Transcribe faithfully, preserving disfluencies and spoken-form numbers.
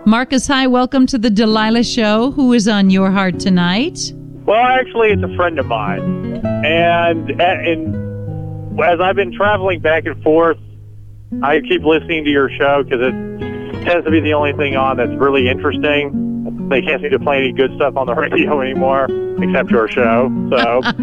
Marcus, hi. Welcome to the Delilah Show. Who is on your heart tonight? Well, actually, it's a friend of mine. And, and as I've been traveling back and forth, I keep listening to your show because it tends to be the only thing on that's really interesting. They can't seem to play any good stuff on the radio anymore, except your show. So